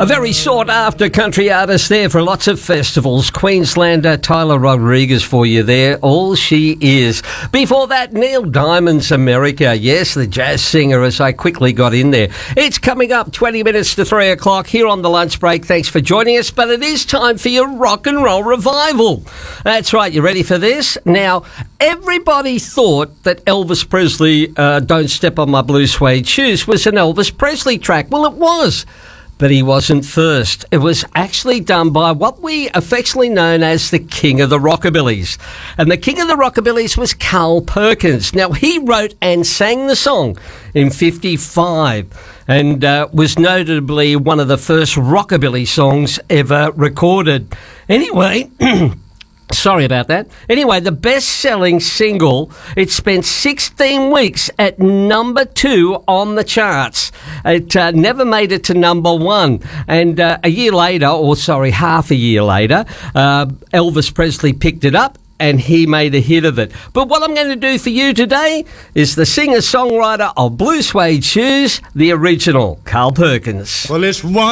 A very sought-after country artist there for lots of festivals. Queenslander Tyler Rodriguez for you there. All she is. Before that, Neil Diamond's America. Yes, the jazz singer, as I quickly got in there. It's coming up 20 minutes to 3 o'clock here on the lunch break. Thanks for joining us, but it is time for your rock and roll revival. That's right. You ready for this? Now, everybody thought that Elvis Presley, Don't Step on My Blue Suede Shoes, was an Elvis Presley track. Well, it was. But he wasn't first. It was actually done by what we affectionately known as the King of the Rockabillys. And the King of the Rockabillys was Carl Perkins. Now, he wrote and sang the song in 55 and was notably one of the first rockabilly songs ever recorded. Anyway... Sorry about that. Anyway, the best-selling single, it spent 16 weeks at number 2 on the charts. It never made it to number 1. And half a year later, Elvis Presley picked it up and he made a hit of it. But what I'm going to do for you today is the singer-songwriter of Blue Suede Shoes, the original, Carl Perkins. Well, it's one